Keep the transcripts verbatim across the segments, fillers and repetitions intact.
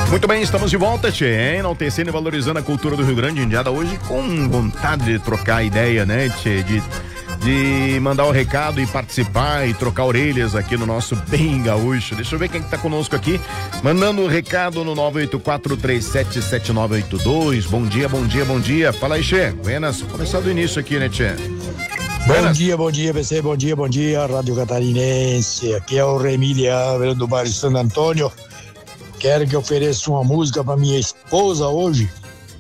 Muito bem, estamos de volta, tchê, enaltecendo e valorizando a cultura do Rio Grande, indiada hoje com vontade de trocar ideia, né, tchê, de, de mandar o recado e participar e trocar orelhas aqui no nosso Bem Gaúcho. Deixa eu ver quem que tá conosco aqui, mandando o recado no nove oito quatro, três sete sete nove oito dois. Bom dia, bom dia, bom dia. Fala aí, tchê. Buenas, começar do início aqui, né, tchê? Bom dia, bom dia, P C, bom dia, bom dia, Rádio Catarinense. Aqui é o Remília Ávila do bairro Santo Antônio. Quero que ofereça uma música para minha esposa hoje,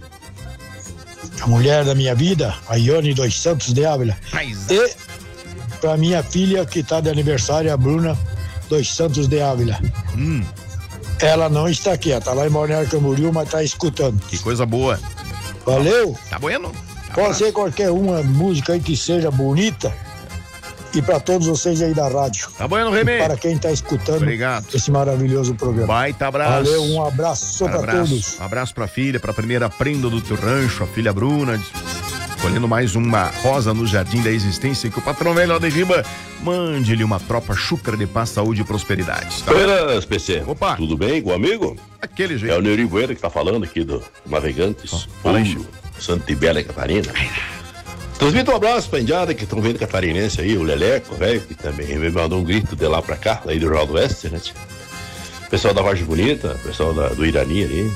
a mulher da minha vida, a Ione dos Santos de Ávila. E para minha filha que está de aniversário, a Bruna dos Santos de Ávila. Hum. Ela não está aqui, ela está lá em Balneário Camboriú, mas está escutando. Que coisa boa. Valeu? Tá bueno? Tá Pode ser qualquer uma música aí que seja bonita. E para todos vocês aí da rádio. Tá bueno, Remê? Para quem está escutando Obrigado. Esse maravilhoso programa. Baita abraço. Valeu, um abraço para todos. Um abraço pra filha, pra primeira prenda do teu rancho, a filha Bruna, escolhendo mais uma rosa no jardim da existência, que o patrão velho lá de riba mande-lhe uma tropa chúcara de paz, saúde e prosperidade. Tá? Buenas, P C. Opa. Tudo bem com o amigo? Aquele jeito. É o Neuri Bueno que tá falando aqui do Navegantes. Oh, Ouro, Santa Ibélia Catarina. Transmito um abraço pra indiada que estão vendo catarinense aí, o Leleco, velho, que também me mandou um grito de lá pra cá, aí do Jornal do Oeste, né? Pessoal da Vargem Bonita, pessoal da, do Irani ali.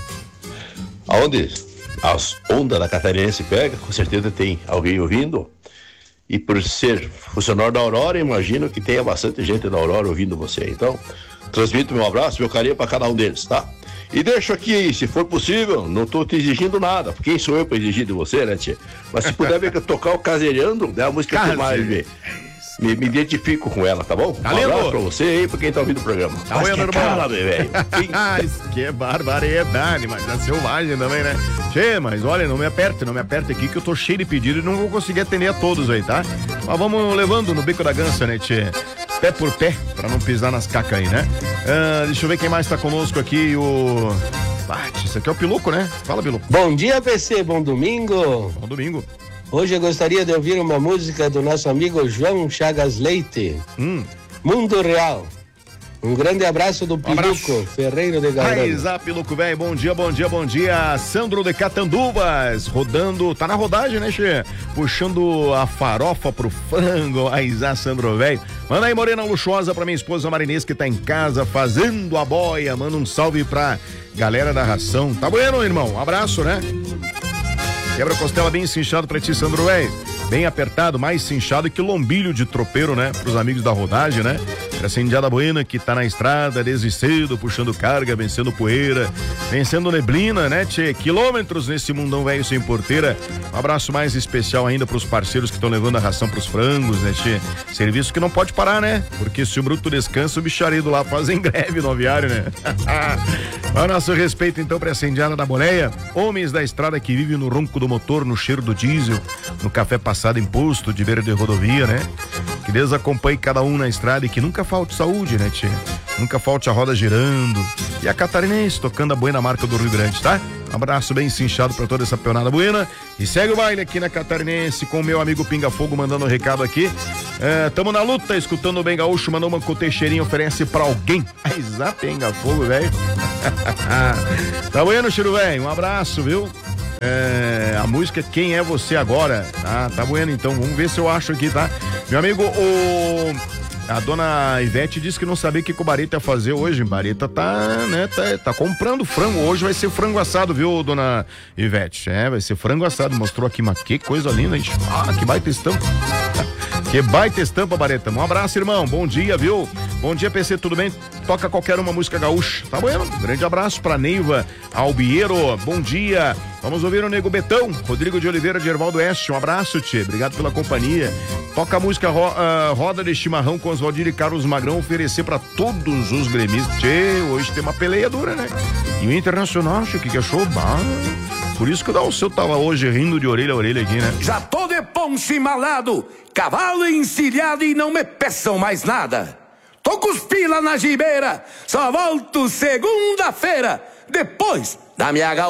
Aonde as ondas da catarinense pega, com certeza tem alguém ouvindo. E por ser funcionário da Aurora, imagino que tenha bastante gente da Aurora ouvindo você. Então, transmito meu abraço, meu carinho pra cada um deles, tá? E deixo aqui, se for possível, não tô te exigindo nada, porque quem sou eu pra exigir de você, né, tia? Mas se puder ver que eu tocar o Caseirando, é a música que mais me, me, me identifico com ela, tá bom? Tá um lindo. abraço pra você aí, pra quem tá ouvindo o programa. Tá mas bueno, que irmão. cara, velho. Isso que é barbaridade, mas é selvagem também, né? Tchê, mas olha, não me aperte, não me aperte aqui que eu tô cheio de pedido e não vou conseguir atender a todos aí, tá? Mas vamos levando no bico da gança, né, tchê? Pé por pé, pra não pisar nas cacas aí, né? Ah, deixa eu ver quem mais tá conosco aqui, o... Bate, isso aqui é o Piluco, né? Fala, Piluco. Bom dia, P C, bom domingo. Bom domingo. Hoje eu gostaria de ouvir uma música do nosso amigo João Chagas Leite. Hum. Mundo Real. Um grande abraço do Piluco, abraço. Ferreiro de Gaurano. Raizá, Piluco, velho, bom dia, bom dia, bom dia. Sandro de Catanduvas, rodando, tá na rodagem, né, Che? Puxando a farofa pro frango. Raizá, Sandro, velho. Manda aí, morena luxuosa, pra minha esposa Marinês, que tá em casa fazendo a boia. Manda um salve pra galera da ração. Tá bueno, irmão? Um abraço, né? Quebra-costela bem cinchado pra ti, Sandro, velho. Bem apertado, mais cinchado que lombilho de tropeiro, né? Pros amigos da rodagem, né? Essa indiada buena que tá na estrada desde cedo, puxando carga, vencendo poeira, vencendo neblina, né, tchê? Quilômetros nesse mundão velho sem porteira. Um abraço mais especial ainda pros parceiros que estão levando a ração pros frangos, né, tchê? Serviço que não pode parar, né? Porque se o bruto descansa, o bicharedo lá fazem greve no aviário, né? O nosso respeito, então, pra essa indiada da boleia. Homens da estrada que vivem no ronco do motor, no cheiro do diesel, no café passado em posto de beira de rodovia, né? Que Deus acompanhe cada um na estrada e que nunca falte saúde, né, tchê? Nunca falte a roda girando. E a catarinense tocando a buena marca do Rio Grande, tá? Um abraço bem cinchado pra toda essa peonada buena. E segue o baile aqui na catarinense com o meu amigo Pinga Fogo mandando um recado aqui. É, tamo na luta, escutando o Bem Gaúcho, mandou uma cotecheirinha, oferece pra alguém. Exato, Pinga Fogo, velho. Tá bueno, Chiro, velho? Um abraço, viu? É, a música Quem é Você Agora? Ah, tá bueno, então vamos ver se eu acho aqui, tá? Meu amigo, o... a dona Ivete disse que não sabia o que o Bareta ia fazer hoje. Bareta tá, né, tá, tá comprando frango. Hoje vai ser frango assado, viu, dona Ivete? É, vai ser frango assado. Mostrou aqui, mas que coisa linda, gente. Ah, que baita estampa. Que baita estampa, Bareta. Um abraço, irmão. Bom dia, viu? Bom dia, P C, tudo bem? Toca qualquer uma música gaúcha. Tá bueno? Grande abraço pra Neiva Albiero. Bom dia. Vamos ouvir o Nego Betão, Rodrigo de Oliveira de Ervaldo Oeste. Um abraço, tchê. Obrigado pela companhia. Toca a música ro, uh, Roda de Chimarrão com Oswaldir e Carlos Magrão, oferecer pra todos os gremistas. Tchê, hoje tem uma peleia dura, né? E o Internacional, tchê, que que achou? Bah, por isso que o Dalceu tava hoje rindo de orelha a orelha aqui, né? Já tô de ponche malado, cavalo encilhado e não me peçam mais nada. Tô com os pila na gibeira, só volto segunda-feira, depois da minha